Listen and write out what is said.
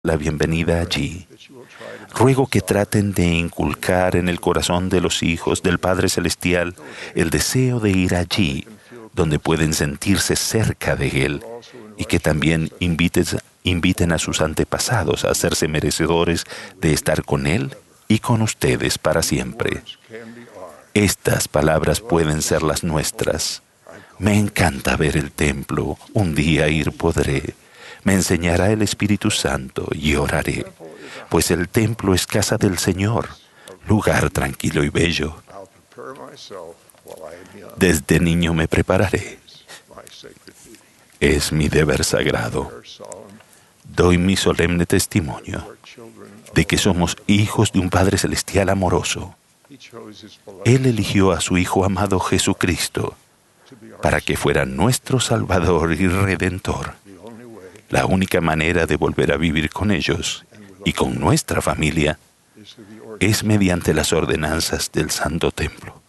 la bienvenida allí. Ruego que traten de inculcar en el corazón de los hijos del Padre Celestial el deseo de ir allí, donde pueden sentirse cerca de Él, y que también inviten a sus antepasados a hacerse merecedores de estar con Él y con ustedes para siempre. Estas palabras pueden ser las nuestras. Me encanta ver el templo, un día ir podré. Me enseñará el Espíritu Santo y oraré, pues el templo es casa del Señor, lugar tranquilo y bello. Desde niño me prepararé. Es mi deber sagrado. Doy mi solemne testimonio de que somos hijos de un Padre Celestial amoroso. Él eligió a su Hijo amado Jesucristo para que fuera nuestro Salvador y Redentor. La única manera de volver a vivir con ellos y con nuestra familia es mediante las ordenanzas del Santo Templo.